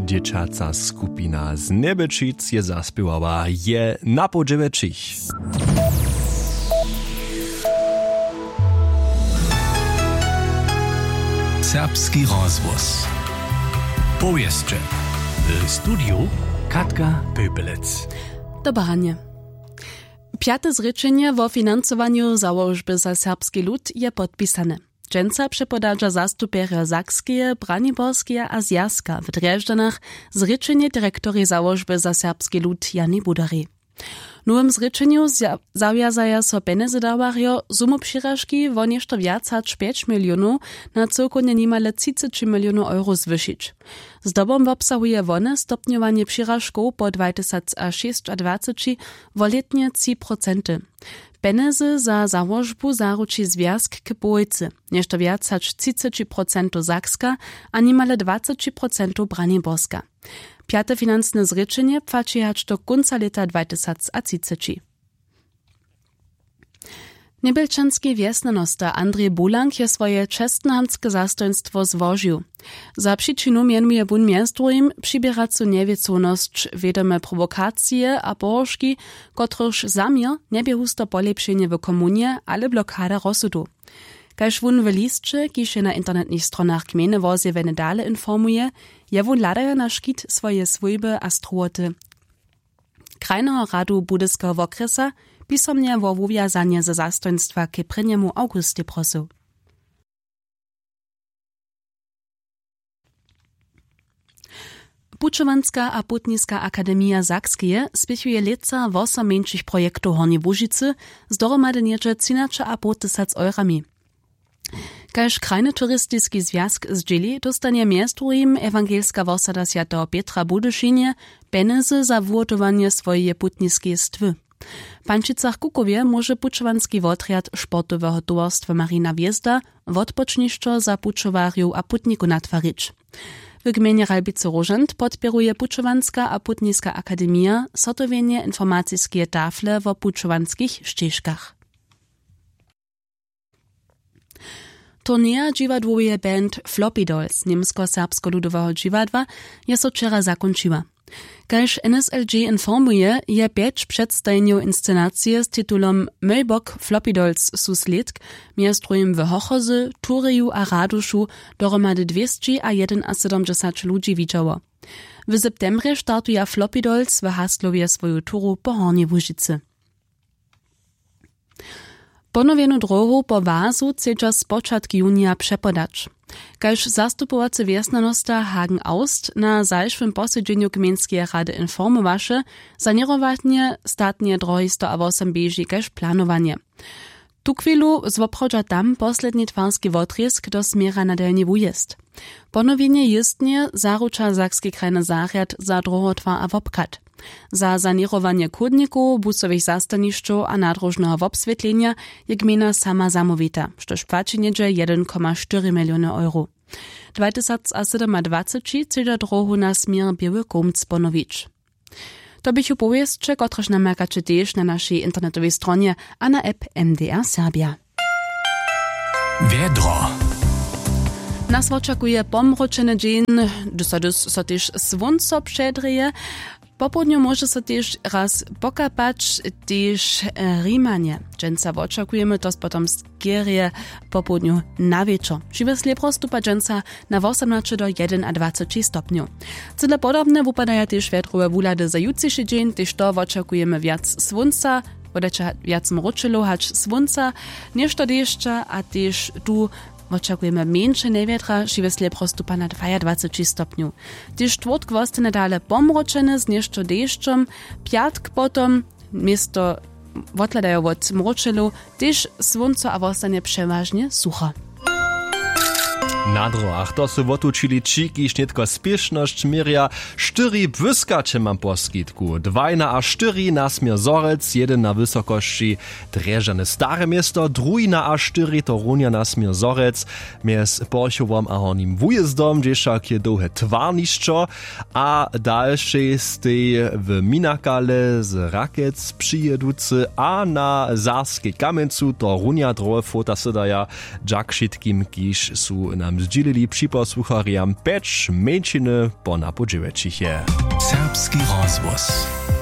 Dzieciaca skupina z Nebečic je zaspěwała je na podževečích. Serbski rozvoz. Powieszcze. W studiu Katka Pöpelec. Dobranie. Piate zrečenje wo financowaniu założby za serbski lud je podpisane. Dżęca przepodadża zastupieria Sakskie, Braniborskie a Zjazka w Dreżdanach zrečenje dyrektorii założby za serbski lud Jani Budary. Nowym zrečenju zawiązaja so penezy dawario sumu přiražki wo nešto viac hač 5 milionów na celkonie nimale 30 milionów euro zwyšić. Zdobom obsahuje wone stopniowanie přiražkov po 2026 wo letnie 3%. Penezy za założbu zaruči związk k bojcy, nešto viac hač 30% Sakska a nimale 20% Braniborska. Piate finansne zrečenje płaci hač do konca leta 2030. Nebelčanski wjesnanosta Andrzej Bulank je swoje czestnohamskie zastojnstwo złożył. Za przyczyną mianuje wun miastorim przybieracu niewiecowność, wiadome prowokacje a położki, kotryż zamir nie bie husto polepszenie w komunie, ale blokada rozsudu. Kaž wun w listče, kiž je na internetnych stronach gminy wozjewene dale informuje, je wun ladaja na škit swoje swojby a struoty. Krajnego radu Budyskiego okresa pisomnie wo wuwiązanie ze zastojnstwa k 1. augustie prosu. Pučovanska a Putniska akademia Sakskie spichuje leca 8 mniejszych projektów Horni Łužicy z dohromady niecze 13,5 eurami. Kaž krajny turystyczny związk zdzieli, dostanie miastorim ewangelska wosada Świętego Pietra Budyšinie penezy za wuotowanie swojej putniskie stwy. W Pančicach Kukowie może pučovanski wotriad sportowego towarstwa Marina Wjezda wotpoczniszczo za pučovariów a putniku natwarić. W gminie Ralbice-Rożant podpieruje Pučovanska a Putniska akademia sortowienie informacyjskie tafle w pučovanskich ścieżkach. Turnieja dziwadłoje band Floppy Dolls niemsko-serbsko-ludowego dziwadła je so wczoraj zakończyła. Kaž NSLG informuje, je 5 przedstawieniów inscenacje z tytułom Mölbok Floppy Dolls susledk, miastrojem w Hochozy, Tureju a Raduszu dohromady 271 ludzi widziało. W septembrze startuje Floppy Dolls w Haslowie swoją turu po Horni Łužicy. Ponowienu drogu po Wazu chcedža z początku junia przepodać. Kaž zastupowacy wjesnanosta Hagen Aust na zajszwym posiedzeniu Gmieńskiej Rady informowaše, zanierowanie statnie drogi 108 bieži kaž planowanie. Tu chwilu zwoprodża tam posledni twarski wotriesk do smiera na delni wujezd. Ponowienie jestnie zarucza Sakski krajny zariad za drogotwar a wopkat. Za sanierowanie kurników, busowych zastanišćów a nadrożnego wobswietlenia je gmina sama zamówita, štož płaci niedzie 1,4 miliony euro. 2027 chcedža drogu na smier Biały Komc ponowić. To bych upowiestče, kotrež namakače tež na naszej internetowej stronie a na app MDR Serbia. Wiedro. Nas oczekuje pomročene dzień, dysodys so tež svunco předreje. Popodniu może so też raz pokapać też Rimanie. Dżęca oczekujemy to potom skierie popodniu na wieczór. Żywe prostupa dżęca na 18 do 21 stopniu. Cyle podobne wypadają też wiatrowe wulady za jutrzejszy dzień, też to oczekujemy wiac słońca, bodajże wiac mroczylo, hacz słońca, nieszto deszcza, a też tu oczekujemy mniejsze nevietra, żywe prostupa na 22 stopniu. Też czwartk wostane dale pomroczene z nieszto deszczem, piatk potom miesto odladają od mroczylu, też słońce a wostane przeważnie sucho. Na drohach to su wotučili čiki šnetko spiešnosť miria 4 błyskače mam poskitku. 2 na A4 na smier Zorec, 1 na wysokości Dreżane Stare Miesto, 2 na A4 to runia na smier Zorec, mies Porchowom a Hornim Wujezdom, gdzieżak je dołhe twarnišćo, a dalsze z tej w Minakale z Rakec przyjeducy, a na Zarskiej Kamencu to runia drohe fota sedaja, jak všetkim kiž su na nam zdzielili przyposłuchariam 5 mniejsziny po napodziełečichie. Serbski rozhłos.